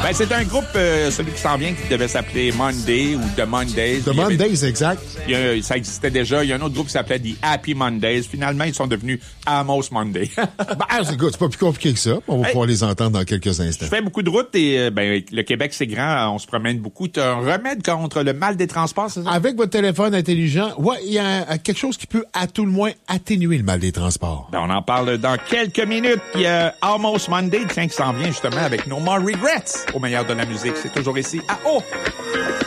Ben, c'est un groupe, celui qui s'en vient, qui devait s'appeler Monday ou The Mondays. The Mondays, exact. Ça existait déjà. Il y a un autre groupe qui s'appelait The Happy Mondays. Finalement, ils sont devenus Amos Monday. C'est pas plus compliqué que ça. On va pouvoir les entendre dans quelques instants. Je fais beaucoup de routes et le Québec, c'est grand. On se promène beaucoup. Tu as un remède contre le mal des transports, c'est ça? Avec votre téléphone intelligent, il y a quelque chose qui peut, à tout le moins, atténuer le mal des transports. Ben, on en parle dans quelques minutes. Il y a Almost Monday, qui s'en vient justement avec No More Regrets au meilleur de la musique. C'est toujours ici à O.